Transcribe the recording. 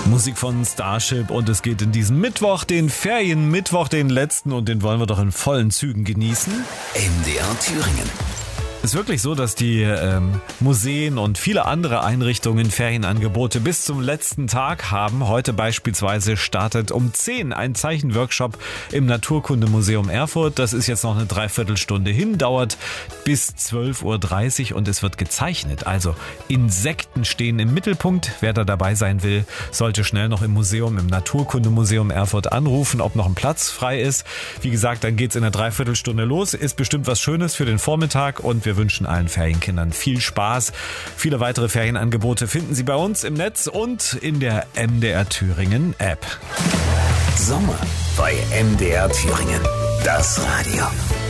Musik von Starship und es geht in diesem Mittwoch, den Ferienmittwoch, den letzten, und den wollen wir doch in vollen Zügen genießen. MDR Thüringen. Es ist wirklich so, dass die Museen und viele andere Einrichtungen Ferienangebote bis zum letzten Tag haben. Heute beispielsweise startet um 10 ein Zeichenworkshop im Naturkundemuseum Erfurt. Das ist jetzt noch eine Dreiviertelstunde hin, dauert bis 12:30 Uhr und es wird gezeichnet. Also Insekten stehen im Mittelpunkt. Wer da dabei sein will, sollte schnell noch im Naturkundemuseum Erfurt anrufen, ob noch ein Platz frei ist. Wie gesagt, dann geht's in einer Dreiviertelstunde los. Ist bestimmt was Schönes für den Vormittag und wir wünschen allen Ferienkindern viel Spaß. Viele weitere Ferienangebote finden Sie bei uns im Netz und in der MDR Thüringen App. Sommer bei MDR Thüringen. Das Radio.